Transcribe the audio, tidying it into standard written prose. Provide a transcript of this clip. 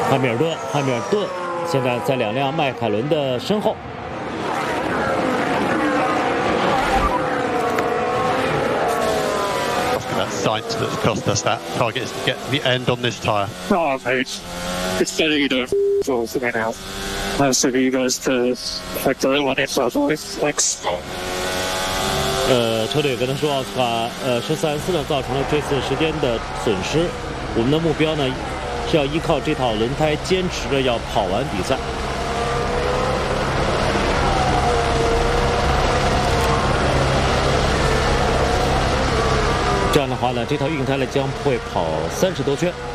汉密尔顿现在在2辆迈凯伦的身后。 That sight that's cost us that target is to get the end on this tyre. Oh, mate. It's better you don't fall to me now. Most of you guys to like the one in my voice. Thanks. 车队跟他说，奥斯卡施塞恩斯呢造成了这次时间的损失。我们的目标呢是要依靠这套轮胎，坚持着要跑完比赛。 这样的话呢，这套硬胎呢将会跑30多圈。